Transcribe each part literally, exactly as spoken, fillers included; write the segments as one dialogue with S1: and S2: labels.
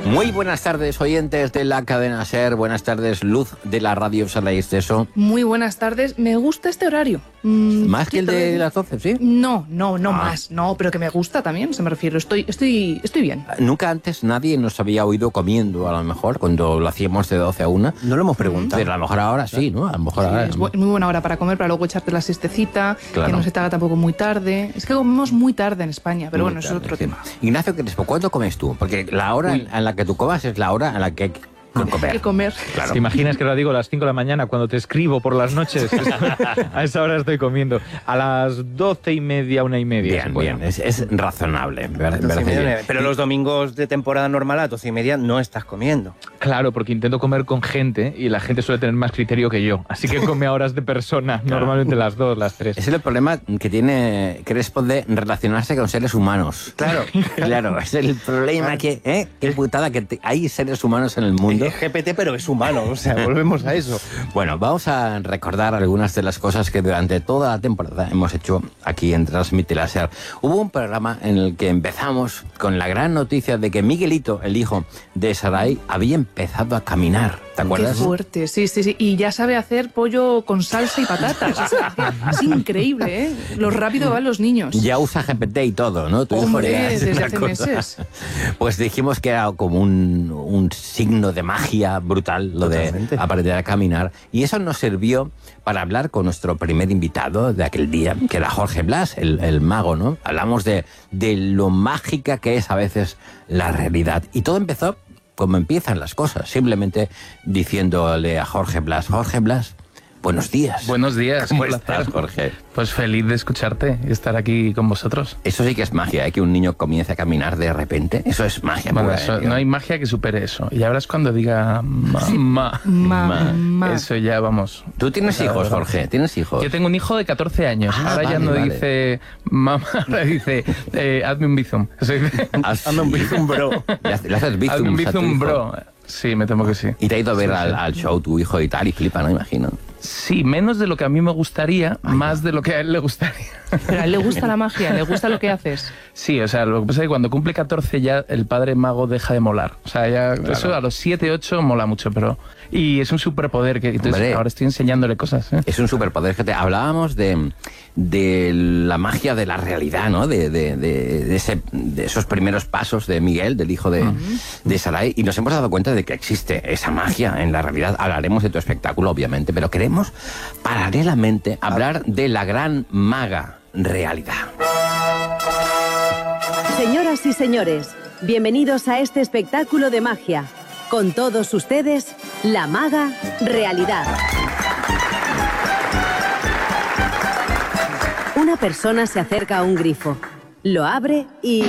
S1: Muy buenas tardes, oyentes de la cadena SER. Buenas tardes, Luz de la radio. ¿Sabéis de eso?
S2: Muy buenas tardes. Me gusta este horario. Mm,
S1: ¿Más que el de las doce, sí?
S2: No, no, no
S1: Ah.
S2: más. No, pero que me gusta también, se me refiero. Estoy, estoy, estoy bien.
S1: Nunca antes nadie nos había oído comiendo, a lo mejor, cuando lo hacíamos de doce a una.
S3: No lo hemos preguntado.
S1: Pero a lo mejor ahora sí, ¿no? A lo mejor
S2: Sí,
S1: ahora...
S2: es bu- muy buena hora para comer, para luego echarte la siestecita,
S1: Claro.
S2: que no se te haga tampoco muy tarde. Es que comemos muy tarde en España, pero
S1: Muy
S2: bueno, eso
S1: tarde,
S2: es otro
S1: sí.
S2: tema.
S1: Ignacio Crespo, ¿cuándo comes tú? Porque la hora en, en la que tú comas es la hora en la que hay que comer.
S2: Hay que comer.
S1: Claro.
S4: ¿Te imaginas que lo digo a las cinco de la mañana cuando te escribo por las noches? A esa hora estoy comiendo. A las doce y media, una y media.
S1: Bien,
S4: si puedo.
S1: bien, es, es razonable. me parece- me
S3: doce y
S1: parece
S3: media,
S1: bien.
S3: pero los domingos de temporada normal a doce y media no estás comiendo.
S4: Claro, porque intento comer con gente y la gente suele tener más criterio que yo. Así que come a horas de persona, normalmente las dos, las tres.
S1: Ese es el problema que tiene Crespo de relacionarse con seres humanos.
S3: Claro.
S1: Claro, es el problema que, ¿eh? Qué putada que te- hay seres humanos en el mundo.
S3: Es G P T, pero es humano, o sea, volvemos a eso.
S1: Bueno, vamos a recordar algunas de las cosas que durante toda la temporada hemos hecho aquí en Transmite la SER. Hubo un programa en el que empezamos con la gran noticia de que Miguelito, el hijo de Sarai, había empezado a caminar. ¿Te
S2: Qué
S1: acuerdas?
S2: fuerte, sí, sí, sí. Y ya sabe hacer pollo con salsa y patatas. O sea, es increíble, ¿eh? Lo rápido van los niños.
S1: Ya usa G P T y todo, ¿no? Tu hijo
S2: Hombre,
S1: ya es
S2: desde
S1: una
S2: hace
S1: cosa.
S2: meses.
S1: Pues dijimos que era como un, un signo de magia brutal lo
S3: Totalmente.
S1: de aprender a caminar. Y eso nos sirvió para hablar con nuestro primer invitado de aquel día, que era Jorge Blas, el, el mago, ¿no? Hablamos de, de lo mágica que es a veces la realidad. Y todo empezó como empiezan las cosas, simplemente diciéndole a Jorge Blas, Jorge Blas, buenos días.
S4: Buenos días.
S1: ¿Cómo
S4: un
S1: estás,
S4: placer.
S1: Jorge?
S4: Pues feliz de escucharte y estar aquí con vosotros.
S1: Eso sí que es magia, ¿eh? Que un niño comience a caminar de repente. Eso es magia.
S4: Bueno,
S1: pura,
S4: eso-
S1: ¿eh, tío?
S4: no hay magia que supere eso. Y ya verás cuando diga mamá.
S2: Ma, ma.
S4: Eso ya, vamos.
S1: Tú tienes hijos, Jorge, tienes hijos.
S4: Yo tengo un hijo de catorce años.
S1: Ah,
S4: ahora ya
S1: vale,
S4: no
S1: vale.
S4: dice mamá, ahora dice eh, hazme un bizum. Eso dice,
S1: Haz-
S3: Hazme un bizum, bro.
S1: Le haces- le haces bizums
S4: hazme un
S1: a tu
S4: bizum,
S1: hijo.
S4: bro. Sí, me temo que sí.
S1: Y te ha ido a ver
S4: Sí,
S1: al,
S4: sí.
S1: al show tu hijo y tal, y flipa, ¿no? Imagino.
S4: Sí, menos de lo que a mí me gustaría, más de lo que a él le gustaría.
S2: Pero a él le gusta la magia, le gusta lo que haces.
S4: Sí, o sea, lo que pasa es que cuando cumple catorce ya el padre mago deja de molar. O sea, ya eso a los siete, ocho mola mucho, pero... Y es un superpoder que entonces
S1: Hombre.
S4: ahora estoy enseñándole cosas, ¿eh?
S1: Es un superpoder que te hablábamos de, de la magia de la realidad, ¿no? De, de, de, de ese, de esos primeros pasos de Miguel, del hijo de, de Sarai, y nos hemos dado cuenta de que existe esa magia en la realidad. Hablaremos de tu espectáculo, obviamente, pero queremos paralelamente hablar de la gran maga realidad.
S5: Señoras y señores, bienvenidos a este espectáculo de magia. Con todos ustedes, la maga realidad. Una persona se acerca a un grifo, lo abre y...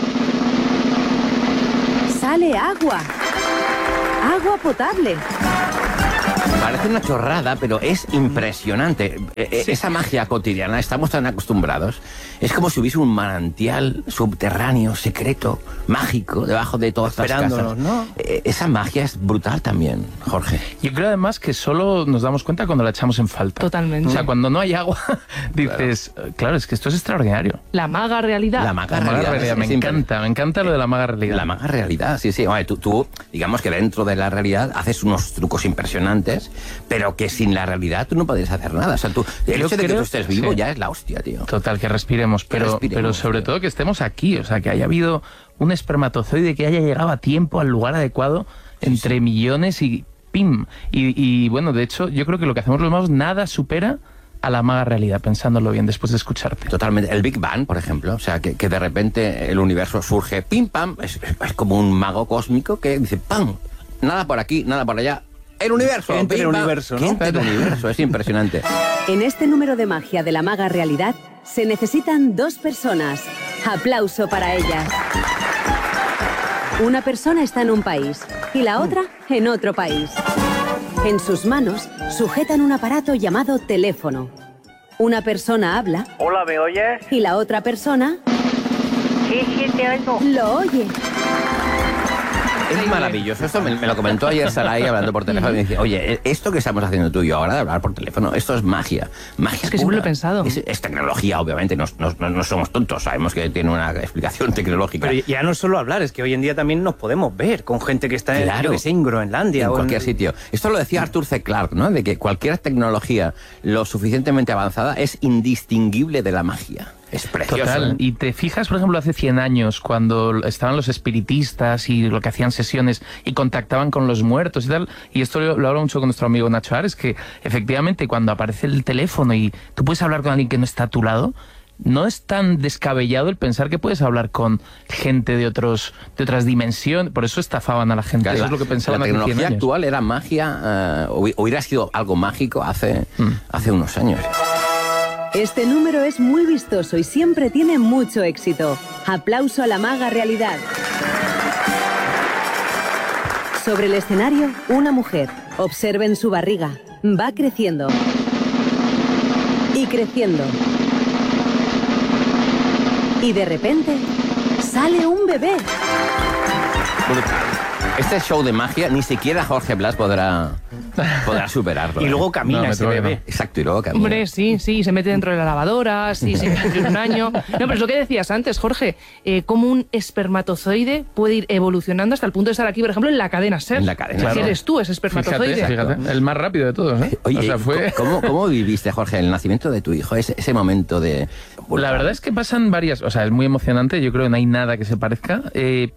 S5: ¡sale agua! ¡Agua potable!
S1: Parece una chorrada, pero es impresionante. E- e- Esa magia cotidiana, estamos tan acostumbrados. Es como si hubiese un manantial subterráneo, secreto, mágico, debajo de todas las
S3: Esperándonos,
S1: casas.
S3: ¿no?
S1: E- Esa magia es brutal también, Jorge.
S4: Yo creo además que solo nos damos cuenta cuando la echamos en falta.
S2: Totalmente.
S4: O sea, cuando no hay agua, dices, claro, es que esto es extraordinario.
S2: La maga realidad.
S1: La maga
S4: La maga
S1: realidad.
S4: realidad,
S1: es-
S4: me
S1: es impre-
S4: encanta, me encanta lo de la maga realidad.
S1: La maga realidad, sí, sí. Oye, tú, tú, digamos que dentro de la realidad haces unos trucos impresionantes, pero que sin la realidad tú no podrías hacer nada. O sea, tú, el
S4: Yo
S1: hecho de que
S4: creo-
S1: tú estés vivo
S4: sí.
S1: ya es la hostia, tío.
S4: Total, que respiremos, pero,
S1: respiremos,
S4: pero sobre
S1: tío.
S4: todo que estemos aquí, o sea, que haya habido un espermatozoide que haya llegado a tiempo al lugar adecuado entre millones y ¡pim! Y, y bueno, de hecho, yo creo que lo que hacemos los magos nada supera a la maga realidad, pensándolo bien después de escucharte.
S1: Totalmente. El Big Bang, por ejemplo, o sea, que, que de repente el universo surge, pim, pam, es, es como un mago cósmico que dice, pam, nada por aquí, nada por allá. El universo,
S3: Que entre
S1: pim,
S3: el
S1: pam,
S3: universo,
S1: que
S3: ¿no?
S1: entre el universo, es impresionante.
S5: En este número de magia de la maga realidad se necesitan dos personas. Aplauso para ellas. Una persona está en un país y la otra en otro país. En sus manos sujetan un aparato llamado teléfono. Una persona habla
S6: Hola, ¿me oyes?
S5: y la otra persona
S6: Sí, sí, te oigo.
S5: lo oye.
S1: es maravilloso. Esto me, me lo comentó ayer Sarai hablando por teléfono. Y me dice, oye, esto que estamos haciendo tú y yo ahora de hablar por teléfono, esto es magia. Magia
S2: Es que siempre lo he pensado.
S1: Es, es tecnología, obviamente. No, no, no, no somos tontos. Sabemos que tiene una explicación tecnológica.
S3: Pero ya no es solo hablar, es que hoy en día también nos podemos ver con gente que está
S1: Claro.
S3: en, yo que sé, en Groenlandia.
S1: En
S3: o
S1: cualquier sitio. Esto lo decía Arthur C. Clarke, ¿no? De que cualquier tecnología lo suficientemente avanzada es indistinguible de la magia. Es precioso.
S4: Total.
S1: ¿eh?
S4: Y te fijas, por ejemplo, hace cien años, cuando estaban los espiritistas y lo que hacían sesiones y contactaban con los muertos y tal, y esto lo, lo hablo mucho con nuestro amigo Nacho Ares, que efectivamente cuando aparece el teléfono y tú puedes hablar con alguien que no está a tu lado, no es tan descabellado el pensar que puedes hablar con gente de otros de otras dimensiones. Por eso estafaban a la gente.
S1: Claro,
S4: eso
S1: la,
S4: es lo que pensaban
S1: la
S4: hace cien
S1: tecnología
S4: años.
S1: actual era magia, eh, o hubiera sido algo mágico hace, mm. hace unos años.
S5: Este número es muy vistoso y siempre tiene mucho éxito. Aplauso a la maga realidad. Sobre el escenario, una mujer. Observen su barriga. Va creciendo. Y creciendo. Y de repente, sale un bebé.
S1: Brutal. Este show de magia ni siquiera Jorge Blas podrá, podrá superarlo.
S3: Y luego
S1: ¿eh?
S3: camina
S4: No, me
S3: ese
S4: tengo que
S3: bebé.
S4: no.
S1: Exacto, y luego camina.
S2: Hombre, sí, sí, se mete dentro de la lavadora, sí, se cumple un año. No, pero es lo que decías antes, Jorge, eh, cómo un espermatozoide puede ir evolucionando hasta el punto de estar aquí, por ejemplo, en la cadena SER.
S1: En la cadena
S2: Que
S4: SER.
S2: eres tú, ese espermatozoide.
S4: Fíjate, fíjate, el más rápido de todos, ¿eh?
S1: Oye,
S4: o sea, fue...
S1: ¿cómo, ¿cómo viviste, Jorge, el nacimiento de tu hijo? Ese, ese momento de...
S4: La verdad es que pasan varias... O sea, es muy emocionante, yo creo que no hay nada que se parezca. Eh,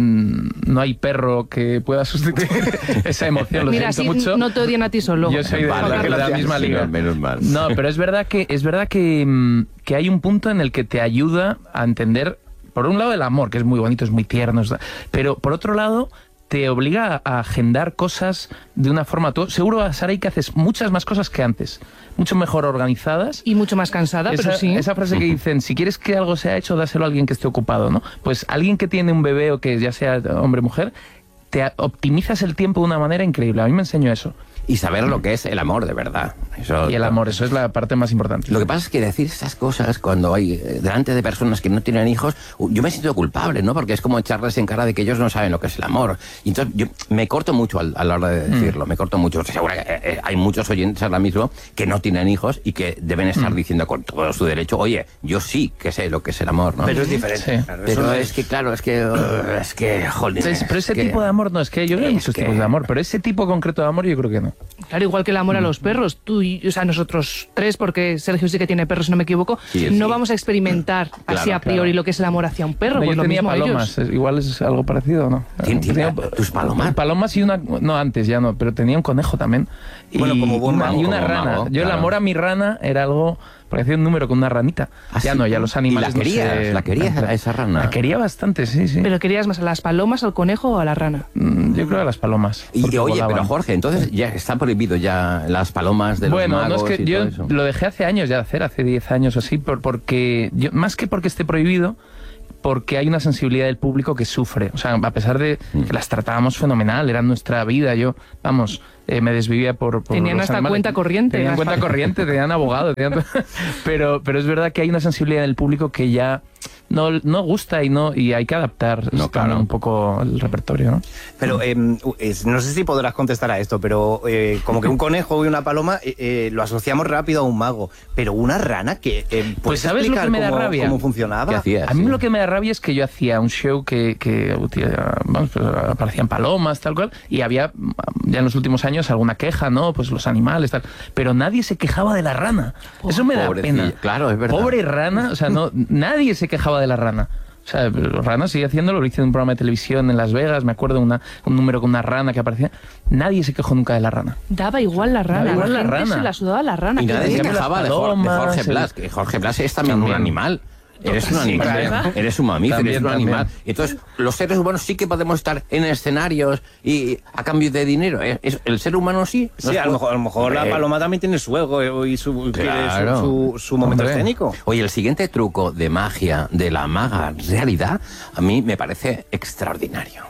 S4: no hay perro que pueda sustituir esa emoción, lo
S2: Mira,
S4: siento
S2: así
S4: mucho.
S2: no te odian a ti solo.
S4: Yo soy de
S1: Vale,
S4: la, de la
S1: gracias.
S4: misma liga.
S1: Menos mal.
S4: No, pero es verdad que es verdad que, mm, que hay un punto en el que te ayuda a entender, por un lado, el amor, que es muy bonito, es muy tierno, es- pero por otro lado te obliga a agendar cosas de una forma... Tú, seguro, Saray, que haces muchas más cosas que antes, mucho mejor organizadas.
S2: Y mucho más cansada,
S4: Esa,
S2: pero sí.
S4: esa frase que dicen, si quieres que algo sea hecho, dáselo a alguien que esté ocupado, ¿no? Pues alguien que tiene un bebé o que ya sea hombre o mujer, te a- optimizas el tiempo de una manera increíble. A mí me enseñó eso.
S1: Y saber lo que es el amor, de verdad. Eso,
S4: Y el amor, eso es la parte más importante.
S1: Lo que pasa es que decir esas cosas cuando hay eh, delante de personas que no tienen hijos, uh, yo me siento culpable, ¿no? Porque es como echarles en cara de que ellos no saben lo que es el amor. Y entonces yo me corto mucho al- a la hora de decirlo, me corto mucho. Seguro que eh, eh, hay muchos oyentes ahora mismo que no tienen hijos y que deben estar diciendo con todo su derecho, oye, yo sí que sé lo que es el amor, ¿no?
S3: Pero es diferente.
S4: Sí.
S3: Claro, eso
S1: Pero
S3: no
S1: es que, claro, es que, uh, es que, joder.
S4: Entonces, pero ese
S1: es que-
S4: tipo de amor no, es que yo veo
S1: es
S4: muchos
S1: que-
S4: tipos de amor, pero ese tipo concreto de amor yo creo que no.
S2: Claro, igual que el amor a los perros. Tú y, o sea, nosotros tres, porque Sergio sí que tiene perros, si no me equivoco,
S1: Sí,
S2: no
S1: sí.
S2: vamos a experimentar
S1: Claro,
S2: así a priori
S1: claro.
S2: lo que es el amor hacia un perro.
S4: No,
S2: Pues
S4: yo
S2: lo
S4: tenía
S2: mismo
S4: palomas,
S2: ellos.
S4: es- igual es algo parecido, ¿no?
S1: ¿Quién tiene
S4: Tenía-
S1: tus palomas?
S4: Palomas y una... No, antes ya no, pero tenía un conejo también. Y,
S3: Bueno, como buen
S4: una,
S3: mago,
S4: y una
S1: como
S4: rana.
S1: mago,
S4: Yo el
S1: claro.
S4: amor a mi rana era algo... Porque hacía un número con una ranita.
S1: ¿Ah,
S4: ya
S1: sí?
S4: no, ya los animales
S1: ¿Y la
S4: no
S1: querías?
S4: sé-
S1: ¿La querías a esa rana?
S4: La quería bastante, sí, sí.
S2: Pero querías más a las palomas, al conejo o a la rana.
S4: Mm, Yo creo a las palomas.
S1: Y
S4: porque
S1: oye,
S4: volaban.
S1: pero Jorge, entonces ya está prohibido ya las palomas de los
S4: Bueno, no
S1: magos
S4: es que
S1: y
S4: yo
S1: todo eso.
S4: lo dejé hace años ya de hacer, hace diez años o así, por, porque yo, más que porque esté prohibido, porque hay una sensibilidad del público que sufre. O sea, a pesar de que las tratábamos fenomenal, eran nuestra vida, yo, vamos, eh, me desvivía por, por
S2: Tenían
S4: los
S2: hasta
S4: animales.
S2: cuenta corriente.
S4: Tenían cuenta corriente, tenían abogado, tenían... pero, pero es verdad que hay una sensibilidad del público que ya no, no gusta y no y hay que adaptar
S1: No,
S4: también
S1: claro.
S4: un poco el repertorio, ¿no?
S3: Pero eh, es- no sé si podrás contestar a esto, pero eh, como que un conejo y una paloma eh, eh, lo asociamos rápido a un mago. Pero una rana, que eh, ¿puedes
S4: ¿sabes lo que
S3: explicar
S4: me da
S3: cómo,
S4: rabia?
S3: cómo funcionaba?
S1: ¿Qué hacías?
S4: A mí
S1: Sí.
S4: lo que me da rabia es que yo hacía un show que, que utiliza- vamos, pues, aparecían palomas, tal cual, y había ya en los últimos años alguna queja, ¿no? Pues los animales, tal. Pero nadie se quejaba de la rana. Eso me da
S1: Pobrecilla.
S4: pena.
S1: Claro, es verdad.
S4: Pobre rana, o sea, no, nadie se quejaba de la rana. O sea, pero Rana sigue haciéndolo, lo hice en un programa de televisión en Las Vegas, me acuerdo una, un número con una rana que aparecía. Nadie se quejó nunca de la rana.
S2: Daba igual la rana.
S4: Daba igual la
S2: gente
S4: rana.
S2: se la sudaba la rana.
S1: Y
S2: qué
S1: nadie se
S2: bien.
S4: las
S1: quejaba de, Jor- de
S4: palomas,
S1: Jorge
S4: el-
S1: Blas, que Jorge Blas es también,
S4: También.
S1: un animal. Eres un
S4: Sí,
S1: animal,
S4: claro.
S1: eres un mamífero,
S4: También,
S1: eres un
S4: también.
S1: animal. Entonces, los seres humanos sí que podemos estar en escenarios y a cambio de dinero. ¿eh? Es- El ser humano sí.
S3: Sí, a lo mejor, a lo mejor la
S1: Eh,
S3: paloma también tiene su ego y su, quiere
S1: Claro.
S3: su, su, su momento
S4: Hombre.
S3: escénico.
S1: Oye, el siguiente truco de magia de la maga realidad a mí me parece extraordinario.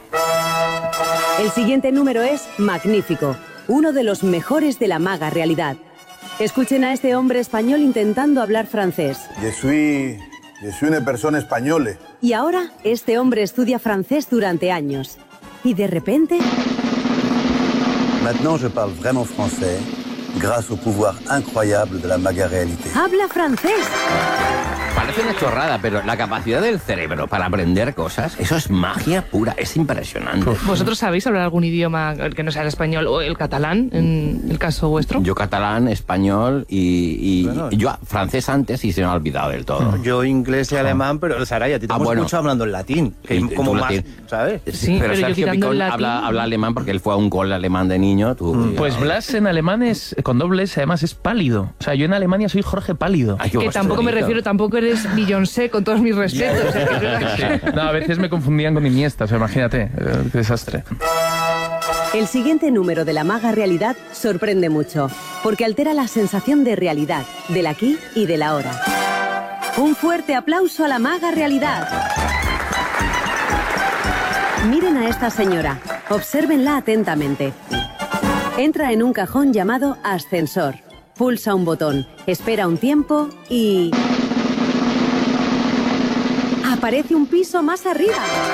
S5: El siguiente número es magnífico, uno de los mejores de la maga realidad. Escuchen a este hombre español intentando hablar francés.
S6: Je suis, je suis una persona española.
S5: Y ahora, este hombre estudia francés durante años. y de repente...
S6: Maintenant, je parle vraiment français grâce au pouvoir incroyable de la maga réalité.
S5: ¡Habla francés!
S1: Parece una chorrada, pero la capacidad del cerebro para aprender cosas, eso es magia pura, es impresionante.
S2: ¿Vosotros sabéis hablar algún idioma que no sea el español o el catalán, en el caso vuestro?
S1: Yo catalán, español y, y
S3: Bueno.
S1: yo francés antes y se me ha olvidado del todo.
S3: Yo inglés y alemán, pero Saray, a ti te
S1: Ah,
S3: hemos
S1: bueno.
S3: escuchado hablando en latín, que
S1: Y-
S3: es como
S1: tú
S3: más,
S1: latín.
S3: ¿sabes?
S2: Sí, pero yo
S1: Sergio
S2: quitando el
S1: Picón
S2: latín-
S1: habla, habla alemán porque él fue a un cole alemán de niño. Tú,
S4: Pues
S1: ya-
S4: Blas en alemán es, con doble S, además es pálido. O sea, yo en Alemania soy Jorge Pálido.
S1: Ay, qué
S2: Que tampoco me
S1: bonito.
S2: refiero, tampoco eres Beyoncé, con todos mis respetos.
S4: Sí. No, a veces me confundían con Iniesta, o sea, imagínate, eh, qué desastre.
S5: El siguiente número de la maga realidad sorprende mucho, porque altera la sensación de realidad, del aquí y del ahora. Un fuerte aplauso a la maga realidad. Miren a esta señora, obsérvenla atentamente. Entra en un cajón llamado ascensor. Pulsa un botón, espera un tiempo y... aparece un piso más arriba.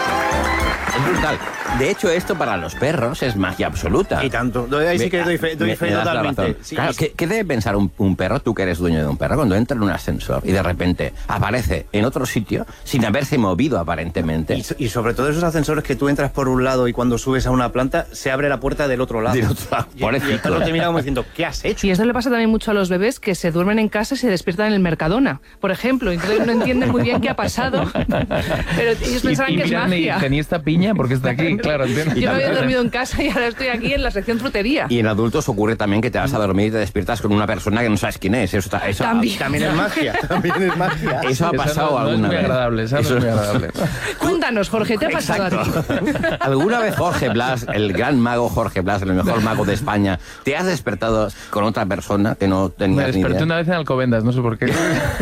S1: Es brutal. De hecho, esto para los perros es magia absoluta.
S3: Y tanto. Doy- Ahí sí que doy fe, doy
S1: Me-
S3: fe
S1: me das la
S3: totalmente.
S1: razón.
S3: Sí,
S1: Claro,
S3: sí.
S1: ¿qué, qué debe pensar un, un perro, tú que eres dueño de un perro, cuando entra en un ascensor y de repente aparece en otro sitio sin haberse movido aparentemente?
S3: Y, so- y sobre todo esos ascensores que tú entras por un lado y cuando subes a una planta se abre la puerta del otro lado.
S1: Del otro lado.
S3: Y- Y,
S1: Pobrecito.
S3: el perro te mira como diciendo, ¿qué has hecho?
S2: Y esto le pasa también mucho a los bebés que se duermen en casa y se despiertan en el Mercadona, por ejemplo. Entonces no entienden muy bien qué ha pasado, pero ellos
S4: Y,
S2: pensarán
S4: y
S2: que es
S4: miran y
S2: magia.
S4: dicen, ¿y esta piña? Porque está aquí, claro, ¿entiendes?
S2: Yo me había dormido en casa y ahora estoy aquí en la sección frutería.
S1: Y en adultos ocurre también que te vas a dormir y te despiertas con una persona que no sabes quién es. Eso, está- eso,
S2: También.
S3: También es magia, también es magia.
S1: eso ha
S4: Esa
S1: pasado
S4: no- no
S1: alguna
S4: es muy
S1: vez.
S4: agradable, esa no
S1: Eso-
S4: es muy agradable.
S2: Cuéntanos, Jorge, ¿te ha pasado a ti?
S1: Exacto. ¿Alguna vez Jorge Blas, el gran mago Jorge Blas, el mejor mago de España, te has despertado con otra persona que no
S4: Me
S1: tenías ni
S4: desperté
S1: idea?
S4: una vez en Alcobendas, no sé por qué.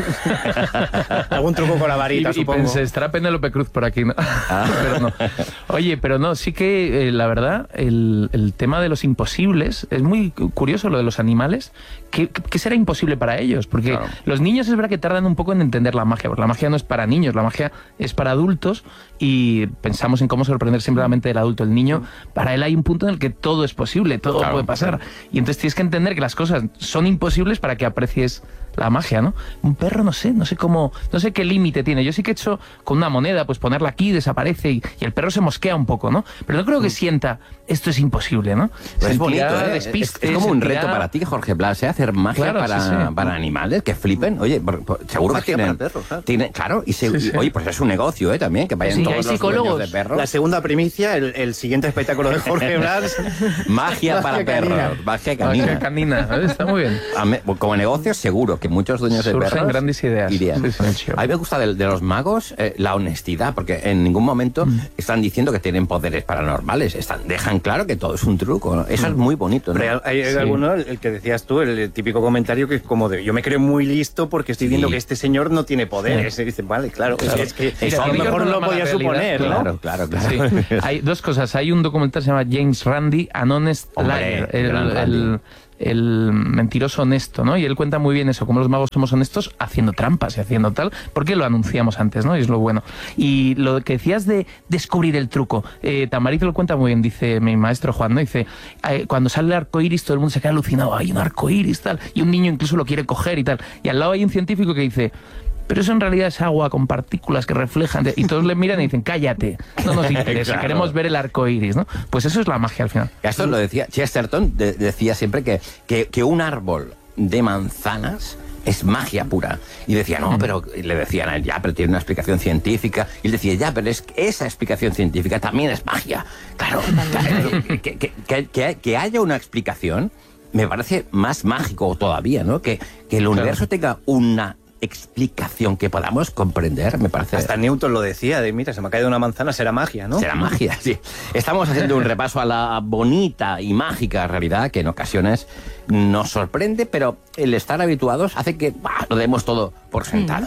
S3: Algún truco con la
S4: Y,
S3: varita,
S4: y
S3: supongo.
S4: pensé, estará Penélope Cruz por aquí, ¿no? Pero no. Oye, pero no, sí que eh, la verdad, el, el tema de los imposibles es muy cu- curioso, lo de los animales. ¿Qué, qué será imposible para ellos? Porque
S1: Claro.
S4: los niños es verdad que tardan un poco en entender la magia, porque la magia no es para niños, la magia es para adultos y pensamos en cómo sorprender siempre la mente del adulto. El niño, para él hay un punto en el que todo es posible, todo
S1: Claro,
S4: puede pasar. Y entonces tienes que entender que las cosas son imposibles para que aprecies la magia, ¿no? Un perro, no sé, no sé cómo, no sé qué límite tiene. Yo sí que he hecho con una moneda, pues ponerla aquí, desaparece y, y el perro se mosquea un poco, ¿no? Pero no creo que sienta, esto es imposible, ¿no?
S1: Pero es bonito,
S4: Sentirá
S1: ¿eh? Es,
S4: despiste,
S1: es como un
S4: sentirá-
S1: reto para ti, Jorge Blas, ¿eh? Hacer magia
S4: Claro,
S1: para,
S4: sí, sí.
S1: para animales que flipen. Oye, por- por- seguro que
S3: Magia
S1: tienen...
S3: para perros, claro.
S1: tienen- claro, y se-
S4: Sí,
S1: y,
S4: sí.
S1: oye, pues es un negocio, ¿eh? También, que vayan
S2: Sí,
S1: todos
S2: hay
S1: los
S2: psicólogos.
S1: dueños de perros.
S3: La segunda primicia, el, el siguiente espectáculo de Jorge Blas.
S1: Magia para
S3: Magia canina.
S1: perros, magia canina.
S4: Magia canina, ¿eh? Está muy bien.
S1: A mí- como negocio, seguro que muchos dueños de
S4: Surgen
S1: perros
S4: grandes ideas.
S1: irían.
S4: Sí, sí.
S1: A mí me gusta de, de los magos eh, la honestidad, porque en ningún momento
S4: Mm.
S1: están diciendo que tienen poderes paranormales. Están, dejan claro que todo es un truco, ¿no? Eso es muy bonito, ¿no?
S3: Pero hay, hay
S4: Sí.
S3: alguno, el, el que decías tú, el, típico comentario que es como de, yo me creo muy listo porque estoy viendo
S1: Sí.
S3: que este señor no tiene poderes. Y dicen, vale, claro,
S1: Claro.
S3: es que
S1: Mira,
S3: eso a lo
S1: tiene que
S3: mejor
S4: ver
S3: no
S4: con
S3: lo
S4: la
S3: podía
S4: mala
S3: suponer,
S4: realidad,
S3: ¿no?
S1: Claro, claro, claro.
S4: Sí. Hay dos cosas. Hay un documental que se llama James Randi, An Honest
S1: Hombre,
S4: Liar, el,
S1: gran Randi.
S4: el- el mentiroso honesto, ¿no? Y él cuenta muy bien eso, cómo los magos somos honestos haciendo trampas y haciendo tal, porque lo anunciamos antes, ¿no? Y es lo bueno. Y lo que decías de descubrir el truco, eh, Tamariz lo cuenta muy bien, dice mi maestro Juan, ¿no? Dice, eh, cuando sale el arco iris todo el mundo se queda alucinado, hay un arco iris, tal, y un niño incluso lo quiere coger y tal. Y al lado hay un científico que dice, pero eso en realidad es agua con partículas que reflejan. Y todos le miran y dicen, cállate, no nos interesa,
S1: Claro.
S4: queremos ver el arco iris, ¿no? Pues eso es la magia al final.
S1: Esto lo decía Chesterton, de- decía siempre que, que, que un árbol de manzanas es magia pura. Y decía, no, pero le decían a él, ya, pero tiene una explicación científica. Y él decía, ya, pero es que esa explicación científica también es magia. Claro, claro, que, que, que, que- que haya una explicación me parece más mágico todavía, ¿no? Que, que el universo tenga una explicación que podamos comprender, me parece...
S3: Hasta Newton lo decía, de mira, se me ha caído una manzana, será magia, ¿no?
S1: Será magia, sí. Estamos haciendo un repaso a la bonita y mágica realidad que en ocasiones nos sorprende, pero el estar habituados hace que bah, lo demos todo por sentado.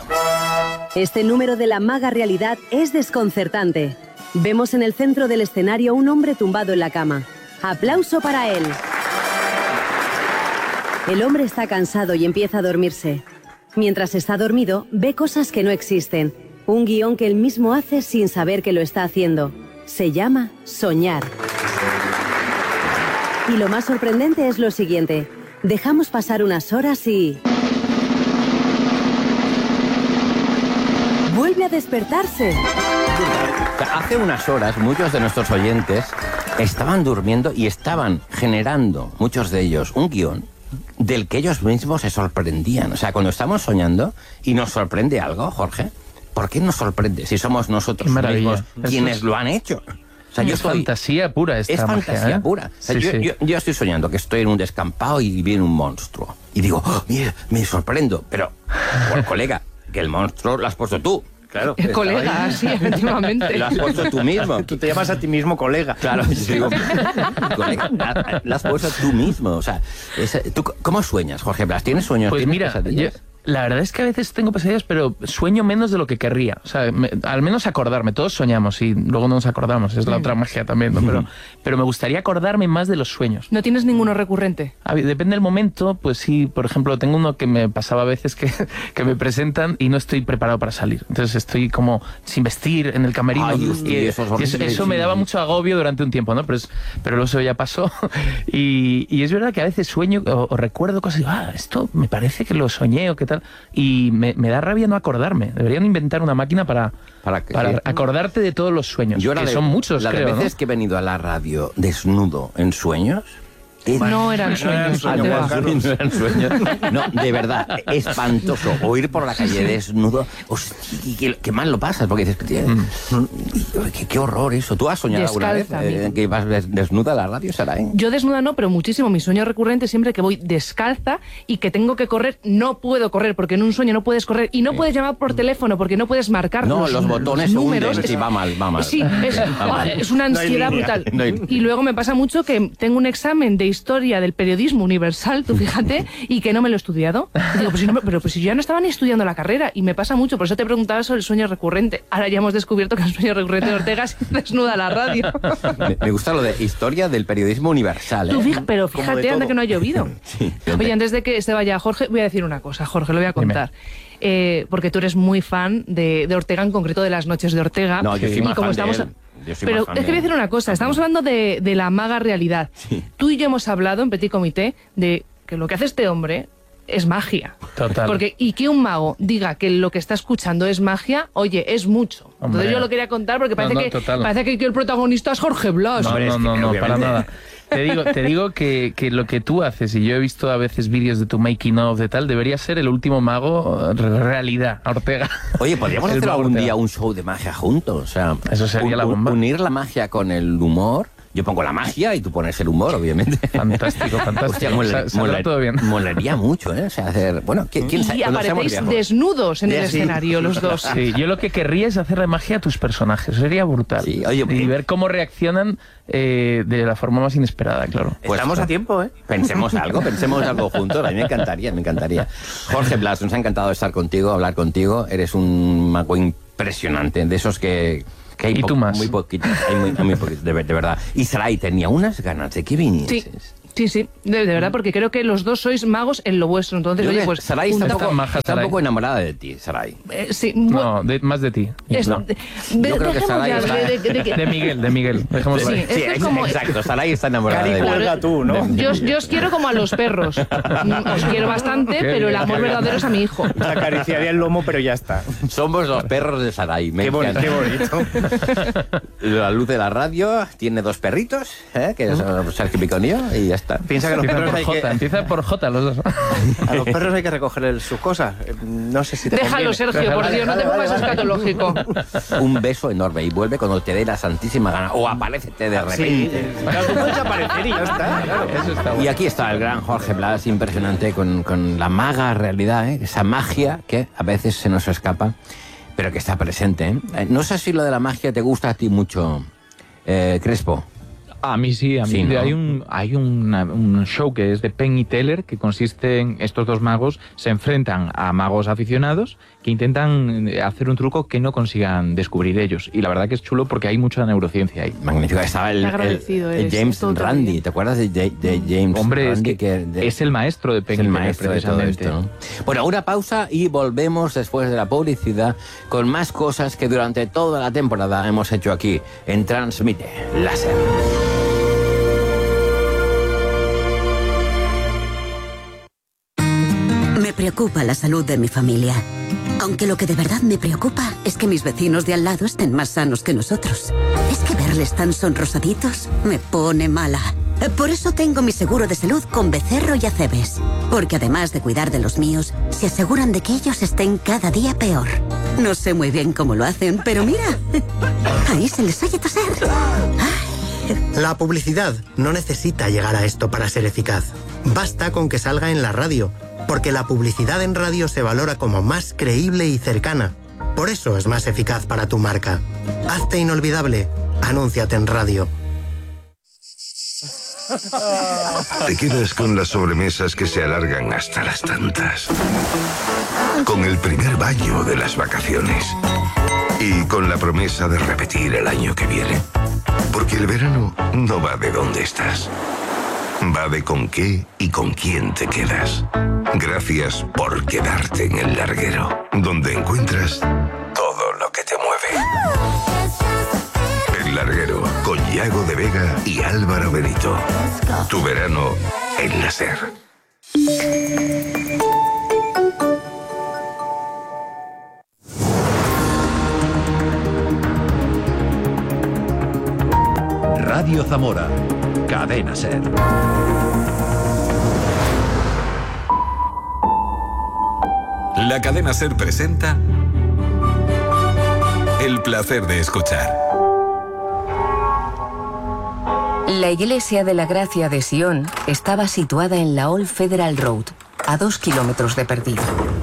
S5: Este número de la maga realidad es desconcertante. Vemos en el centro del escenario un hombre tumbado en la cama. Aplauso para él. El hombre está cansado y empieza a dormirse. Mientras está dormido, ve cosas que no existen. Un guión que él mismo hace sin saber que lo está haciendo. Se llama soñar. Y lo más sorprendente es lo siguiente. Dejamos pasar unas horas y... vuelve a despertarse.
S1: Hace unas horas muchos de nuestros oyentes estaban durmiendo y estaban generando, muchos de ellos, un guión del que ellos mismos se sorprendían. O sea, cuando estamos soñando y nos sorprende algo, Jorge, ¿por qué nos sorprende si somos nosotros mismos quienes
S4: es...
S1: lo han hecho? O sea,
S4: es
S1: yo estoy...
S4: fantasía pura esta
S1: Es fantasía
S4: magia, ¿eh?
S1: pura. O sea,
S4: Sí,
S1: yo,
S4: sí.
S1: Yo, yo estoy soñando que estoy en un descampado y viene un monstruo. Y digo, oh, mira, me sorprendo. Pero, oh, colega, que el monstruo lo has puesto tú. Claro.
S2: El colega,
S1: ahí.
S2: sí, efectivamente.
S1: Lo has puesto tú mismo.
S3: Tú te llamas a ti mismo colega.
S1: Claro, yo digo, colega, la- lo has puesto tú mismo. O sea, es- ¿tú cómo sueñas, Jorge Blas? ¿Tienes sueños?
S4: Pues
S1: ¿Tienes
S4: mira, yo-
S1: pesadillas?
S4: la verdad es que a veces tengo pesadillas, pero sueño menos de lo que querría. O sea, me- al menos acordarme. Todos soñamos y luego no nos acordamos. Es la otra magia también, ¿no? Pero, pero me gustaría acordarme más de los sueños.
S2: ¿No tienes ninguno recurrente?
S4: A ver, depende del momento, pues sí, por ejemplo, tengo uno que me pasaba a veces que, que me presentan y no estoy preparado para salir. Entonces estoy como sin vestir en el camerino.
S1: Ay,
S4: y
S1: hostia, eso es
S4: y eso,
S1: horrible,
S4: eso me
S1: sí.
S4: daba mucho agobio durante un tiempo, ¿no? Pero, es, pero luego eso ya pasó. Y, y es verdad que a veces sueño o, o recuerdo cosas y digo, ah, esto me parece que lo soñé o qué tal. Y me, me da rabia no acordarme. Deberían inventar una máquina para,
S1: ¿Para qué?
S4: para acordarte de todos los sueños.
S1: Yo la
S4: que
S1: de-
S4: son muchos,
S1: la de
S4: creo,
S1: veces
S4: ¿no?
S1: que he venido a la radio desnudo en sueños...
S2: No eran sueños.
S3: sueños,
S2: te
S3: Juan
S2: va.
S3: Carlos.
S1: No eran sueños. No, de verdad, espantoso. O ir por la calle desnudo. Hostia, qué, qué mal lo pasas, porque dices, tío, qué, qué horror eso. ¿Tú has soñado alguna vez
S2: Descalza,
S1: eh,
S2: amigo.
S1: que vas des- desnuda a la radio, Saray?
S2: Yo desnuda no, pero muchísimo. Mi sueño recurrente es siempre que voy descalza y que tengo que correr. No puedo correr, porque en un sueño no puedes correr. Y no puedes llamar por teléfono, porque no puedes marcar
S1: No,
S2: los,
S1: los botones se
S2: números.
S1: hunden. Sí, va mal, va mal.
S2: Sí, es,
S1: Va mal.
S2: es una
S3: No hay
S2: ansiedad
S3: línea.
S2: brutal.
S1: No hay-
S2: Y luego me pasa mucho que tengo un examen de historia del periodismo universal, tú fíjate, y que no me lo he estudiado. Y digo, pues si no me- pero pues si yo ya no estaba ni estudiando la carrera. Y me pasa mucho, por eso te preguntaba sobre el sueño recurrente. Ahora ya hemos descubierto que el sueño recurrente de Ortega es desnuda a la radio.
S1: Me, me gusta lo de historia del periodismo universal.
S2: Tú
S1: ¿eh?
S2: fija- pero
S3: Como
S2: fíjate,
S3: de
S2: anda
S3: todo.
S2: que no ha llovido.
S1: Sí.
S2: Oye, antes de que se vaya Jorge, voy a decir una cosa. Jorge, lo voy a contar. Eh, porque tú eres muy fan de, de Ortega, en concreto de las noches de Ortega.
S1: No, yo soy
S2: Y
S1: más
S2: como
S1: fan de
S2: estamos-
S1: él. Yo soy
S2: Pero
S1: más fan
S2: es que voy a
S1: de
S2: decir
S1: él.
S2: una cosa. Estamos hablando de, de la maga realidad.
S1: Sí.
S2: Tú y yo hemos hablado en Petit Comité de que lo que hace este hombre es magia.
S4: Total.
S2: Porque, y que un mago diga que lo que está escuchando es magia, oye, es mucho.
S4: Hombre.
S2: Entonces yo lo quería contar porque parece,
S4: No, no,
S2: que,
S4: total.
S2: parece que, que el protagonista es Jorge Blas.
S4: No,
S1: Hombre, es
S4: no,
S1: que
S4: no, no, para
S1: obviamente-
S4: nada. Te digo, te digo que, que lo que tú haces, y yo he visto a veces vídeos de tu making of de tal, debería ser el último mago re- realidad, Ortega.
S1: Oye, podríamos
S4: El
S1: hacer
S4: mago
S1: algún
S4: Ortega.
S1: día un show de magia juntos. O sea,
S4: Eso sería la bomba.
S1: Unir la magia con el humor. Yo pongo la magia y tú pones el humor, obviamente.
S4: Fantástico, fantástico.
S1: Hostia, mola-
S4: Sa- saldrá
S1: mola-
S4: todo bien.
S1: Molaría mucho, ¿eh? O sea, hacer... Bueno, ¿quién, quién sabe?
S2: Y
S1: Cuando seamos
S2: aparecéis
S1: viejos.
S2: desnudos en el
S1: Sí.
S2: escenario, los dos.
S4: Sí, yo lo que querría es hacerle magia a tus personajes. Sería brutal.
S1: Sí, oye,
S4: y
S1: eh.
S4: ver cómo reaccionan eh, de la forma más inesperada, claro.
S1: Pues,
S3: Estamos a tiempo, ¿eh?
S1: Pensemos algo, pensemos algo juntos. A mí me encantaría, me encantaría. Jorge Blas, nos ha encantado estar contigo, hablar contigo. Eres un mago impresionante, de esos que... que hay
S4: Y
S1: po-
S4: tú más.
S1: Muy poquitos, hay muy, muy poquitos, de, ver- de verdad. Y Saray tenía unas ganas de que vinieses.
S2: Sí, sí, sí, de, de verdad, porque creo que los dos sois magos en lo vuestro. Entonces,
S1: Yo
S2: oye,
S1: creo que
S2: pues.
S1: Saray está, un
S2: junta-
S1: poco,
S4: maja,
S1: está un
S4: Saray.
S1: poco enamorada de ti, Saray.
S2: Eh, sí,
S4: No, de- más de ti.
S2: es-
S1: no.
S2: de-
S1: Yo creo que
S2: dejemos
S1: Saray
S2: ya
S1: está-
S2: de- de- de que-
S4: De Miguel, de Miguel. Dejemos
S2: Sí,
S4: ahí.
S2: es que
S1: ex-
S2: como-
S1: exacto, Saray está enamorada
S3: Cari,
S1: de ti.
S3: cuelga tú, ¿no?
S2: Yo, os- yo os quiero como a los perros. Mm, Os quiero bastante,
S4: Qué
S2: pero el
S4: bien,
S2: amor
S4: qué bien.
S2: verdadero es a mi hijo.
S3: Te acariciaría el lomo, pero ya está.
S1: Somos los perros de Saray. Me
S3: Qué, bon-
S1: encanta.
S3: qué bonito.
S1: La luz de la radio tiene dos perritos, ¿eh? Que son Sergio Picón y yo, y ya está.
S3: Piensa que a los
S4: Empieza
S3: perros
S4: por
S3: hay
S4: J,
S3: que,
S4: empieza por J los dos.
S3: a los perros hay que recogerles sus cosas. Eh, No sé si te
S2: Déjalo,
S3: conviene.
S2: Sergio, por Dios, no te pongas escatológico.
S1: Un beso enorme y vuelve cuando te dé la santísima gana. O aparécete de
S3: Sí,
S1: repente.
S3: eh, claro, tú puedes aparecer y ya está. Claro.
S4: Eso está bueno.
S1: Y aquí está el gran Jorge Blas, impresionante, con, con la maga realidad, ¿eh? Esa magia que a veces se nos escapa, pero que está presente. ¿eh? Eh, No sé si lo de la magia te gusta a ti mucho, eh, Crespo.
S7: A mí sí, a mí
S1: Sí, ¿no?
S7: hay un hay una- un show que es de Penn y Teller que consiste en estos dos magos se enfrentan a magos aficionados que intentan hacer un truco que no consigan descubrir ellos. Y la verdad que es chulo porque hay mucha neurociencia ahí.
S1: Magnífico. Estaba el,
S2: Qué
S1: el-
S2: agradecido
S1: el
S2: eres,
S1: James
S2: todo
S1: Randi.
S2: todavía.
S1: ¿Te acuerdas de, de- de James
S7: Hombre, es
S1: Randi?
S7: que
S1: de-
S7: es el maestro de
S1: es
S7: Penn y
S1: el
S7: Teller,
S1: maestro de todo
S7: precisamente.
S1: esto, ¿no? Bueno, una pausa y volvemos después de la publicidad con más cosas que durante toda la temporada hemos hecho aquí en Transmite Láser.
S8: Me preocupa la salud de mi familia. Aunque lo que de verdad me preocupa es que mis vecinos de al lado estén más sanos que nosotros. Es que verles tan sonrosaditos me pone mala. Por eso tengo mi seguro de salud con Becerro y Acebes. Porque además de cuidar de los míos, se aseguran de que ellos estén cada día peor. No sé muy bien cómo lo hacen, pero mira, ahí se les oye toser.
S9: La publicidad no necesita llegar a esto para ser eficaz. Basta con que salga en la radio, porque la publicidad en radio se valora como más creíble y cercana. Por eso es más eficaz para tu marca. Hazte inolvidable. Anúnciate en radio.
S10: Te quedas con las sobremesas que se alargan hasta las tantas. Con el primer baño de las vacaciones. Y con la promesa de repetir el año que viene. Porque el verano no va de dónde estás. Va de con qué y con quién te quedas. Gracias por quedarte en el larguero, donde encuentras todo lo que te mueve. El larguero, con Yago de Vega y Álvaro Benito. Tu verano en la SER.
S11: Radio Zamora, Cadena SER.
S12: La cadena SER presenta El placer de escuchar.
S13: La iglesia de la Gracia de Sion estaba situada en la Old Federal Road, a dos kilómetros de Perdido.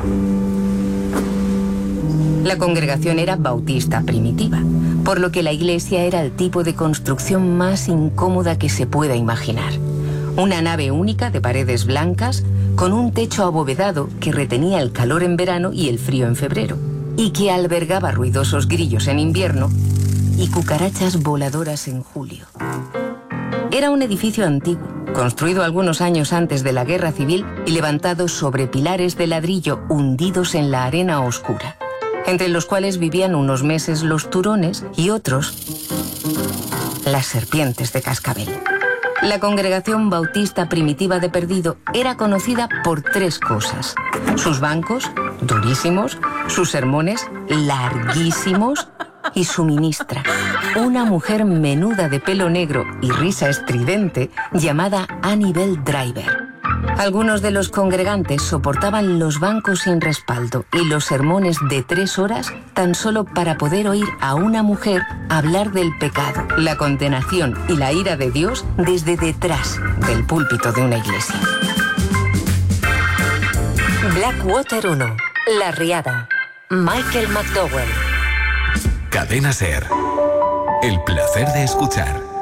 S13: La congregación era bautista primitiva, por lo que la iglesia era el tipo de construcción más incómoda que se pueda imaginar. Una nave única de paredes blancas, con un techo abovedado que retenía el calor en verano y el frío en febrero, y que albergaba ruidosos grillos en invierno y cucarachas voladoras en julio. Era un edificio antiguo, construido algunos años antes de la Guerra Civil y levantado sobre pilares de ladrillo hundidos en la arena oscura, entre los cuales vivían unos meses los turones y otros las serpientes de cascabel. La congregación bautista primitiva de Perdido era conocida por tres cosas: sus bancos, durísimos, sus sermones, larguísimos, y su ministra, una mujer menuda de pelo negro y risa estridente llamada Annibel Driver. Algunos de los congregantes soportaban los bancos sin respaldo y los sermones de tres horas tan solo para poder oír a una mujer hablar del pecado, la condenación y la ira de Dios desde detrás del púlpito de una iglesia.
S14: Blackwater uno, La Riada, Michael McDowell.
S12: Cadena SER. El placer de escuchar.